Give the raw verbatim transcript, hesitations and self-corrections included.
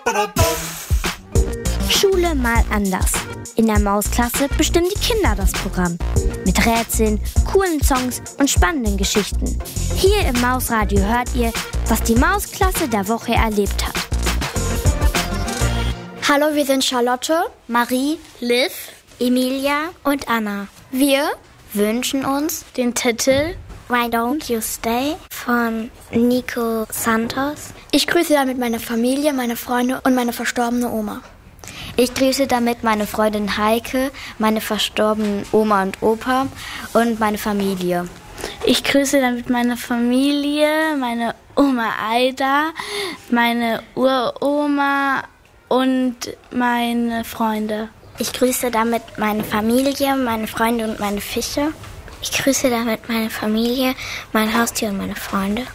Schule mal anders. In der Mausklasse bestimmen die Kinder das Programm. Mit Rätseln, coolen Songs und spannenden Geschichten. Hier im Mausradio hört ihr, was die Mausklasse der Woche erlebt hat. Hallo, wir sind Charlotte, Marie, Liv, Emilia und Anna. Wir wünschen uns Den Titel Why Don't You Stay von Nico Santos. Ich grüße damit meine Familie, meine Freunde und meine verstorbene Oma. Ich grüße damit meine Freundin Heike, meine verstorbenen Oma und Opa und meine Familie. Ich grüße damit meine Familie, meine Oma Aida, meine Uroma und meine Freunde. Ich grüße damit meine Familie, meine Freunde und meine Fische. Ich grüße damit meine Familie, mein Haustier und meine Freunde.